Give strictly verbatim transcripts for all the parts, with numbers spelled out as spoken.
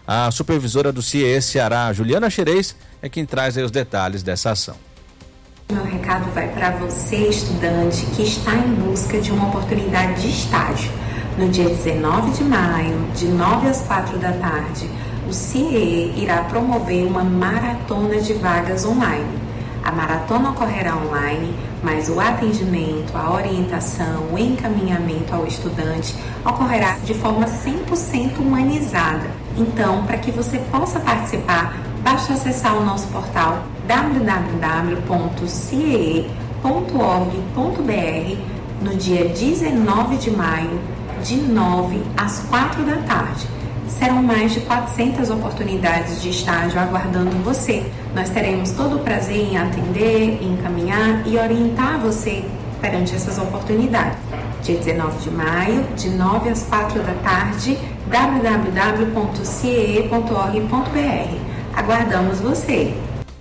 A supervisora do C I E Ceará, Juliana Xerez, é quem traz aí os detalhes dessa ação. Meu recado vai para você, estudante, que está em busca de uma oportunidade de estágio. No dia dezenove de maio, de nove às quatro da tarde, o C I E irá promover uma maratona de vagas online. A maratona ocorrerá online, mas o atendimento, a orientação, o encaminhamento ao estudante ocorrerá de forma cem por cento humanizada. Então, para que você possa participar, basta acessar o nosso portal w w w ponto c e e ponto org ponto b r no dia dezenove de maio, de nove às quatro da tarde. Serão mais de quatrocentas oportunidades de estágio aguardando você. Nós teremos todo o prazer em atender, encaminhar e orientar você perante essas oportunidades. Dia dezenove de maio, de nove às quatro da tarde, w w w ponto c e e ponto org ponto b r. Aguardamos você!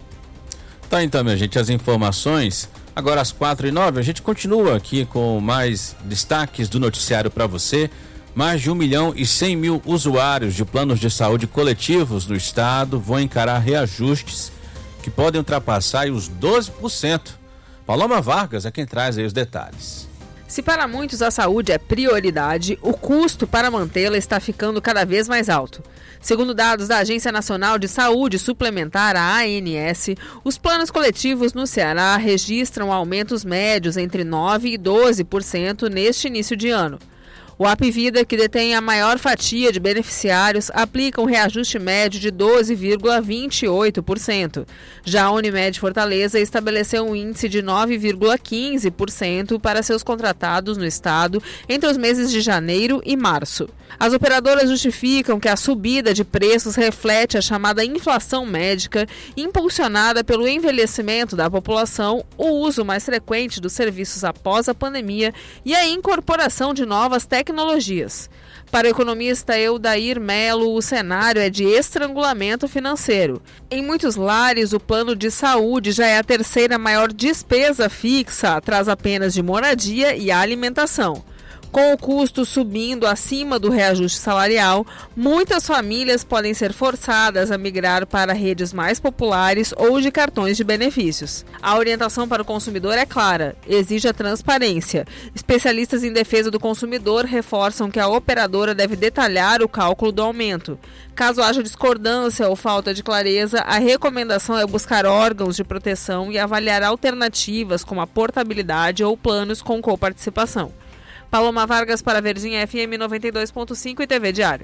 Tá, então, minha gente, as informações. Agora às quatro e nove, a gente continua aqui com mais destaques do noticiário para você. Mais de um milhão e cem mil usuários de planos de saúde coletivos no estado vão encarar reajustes que podem ultrapassar aí os doze por cento. Paloma Vargas é quem traz aí os detalhes. Se para muitos a saúde é prioridade, o custo para mantê-la está ficando cada vez mais alto. Segundo dados da Agência Nacional de Saúde Suplementar, a A N S, os planos coletivos no Ceará registram aumentos médios entre nove por cento e doze por cento neste início de ano. O Apvida, que detém a maior fatia de beneficiários, aplica um reajuste médio de doze vírgula vinte e oito por cento. Já a Unimed Fortaleza estabeleceu um índice de nove vírgula quinze por cento para seus contratados no estado entre os meses de janeiro e março. As operadoras justificam que a subida de preços reflete a chamada inflação médica, impulsionada pelo envelhecimento da população, o uso mais frequente dos serviços após a pandemia e a incorporação de novas tecnologias. Tecnologias. Para o economista Eudair Melo, o cenário é de estrangulamento financeiro. Em muitos lares, o plano de saúde já é a terceira maior despesa fixa, atrás apenas de moradia e alimentação. Com o custo subindo acima do reajuste salarial, muitas famílias podem ser forçadas a migrar para redes mais populares ou de cartões de benefícios. A orientação para o consumidor é clara, exige a transparência. Especialistas em defesa do consumidor reforçam que a operadora deve detalhar o cálculo do aumento. Caso haja discordância ou falta de clareza, a recomendação é buscar órgãos de proteção e avaliar alternativas como a portabilidade ou planos com coparticipação. Paloma Vargas para Verdinha F M noventa e dois ponto cinco e T V Diário.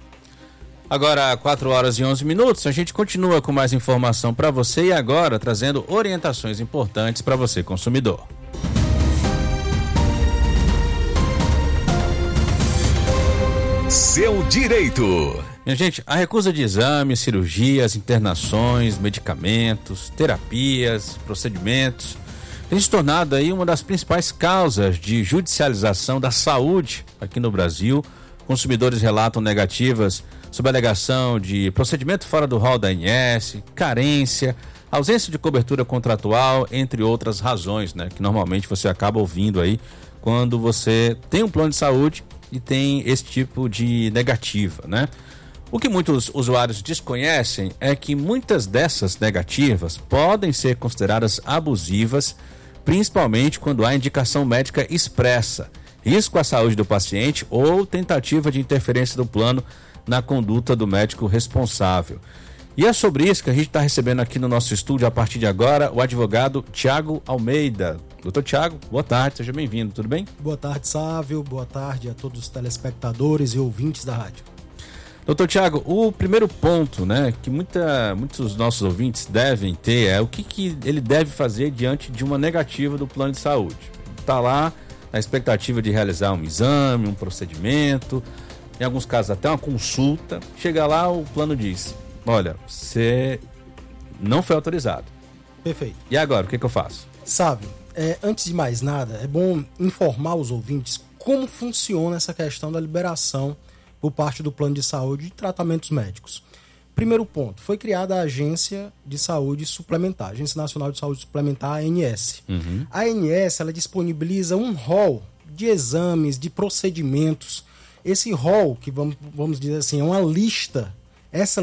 Agora, quatro horas e onze minutos, a gente continua com mais informação para você e agora trazendo orientações importantes para você, consumidor. Seu direito. Minha gente, a recusa de exames, cirurgias, internações, medicamentos, terapias, procedimentos tem se tornado aí uma das principais causas de judicialização da saúde aqui no Brasil. Consumidores relatam negativas sob a alegação de procedimento fora do rol da A N S, carência, ausência de cobertura contratual, entre outras razões, né, que normalmente você acaba ouvindo aí quando você tem um plano de saúde e tem esse tipo de negativa, né? O que muitos usuários desconhecem é que muitas dessas negativas podem ser consideradas abusivas, principalmente quando há indicação médica expressa, risco à saúde do paciente ou tentativa de interferência do plano na conduta do médico responsável. E é sobre isso que a gente está recebendo aqui no nosso estúdio a partir de agora o advogado Tiago Almeida. Doutor Tiago, boa tarde, seja bem-vindo, tudo bem? Boa tarde, Sávio, boa tarde a todos os telespectadores e ouvintes da rádio. Doutor Tiago, o primeiro ponto, né, que muita, muitos dos nossos ouvintes devem ter é o que, que ele deve fazer diante de uma negativa do plano de saúde. Está lá na expectativa de realizar um exame, um procedimento, em alguns casos até uma consulta. Chega lá, o plano diz, olha, você não foi autorizado. Perfeito. E agora, o que, que eu faço? Sávio, é, antes de mais nada, é bom informar os ouvintes como funciona essa questão da liberação por parte do plano de saúde de tratamentos médicos. Primeiro ponto, foi criada a Agência de Saúde Suplementar, Agência Nacional de Saúde Suplementar, A N S. Uhum. A A N S, ela disponibiliza um rol de exames, de procedimentos. Esse rol, que vamos, vamos dizer assim, é uma lista, essa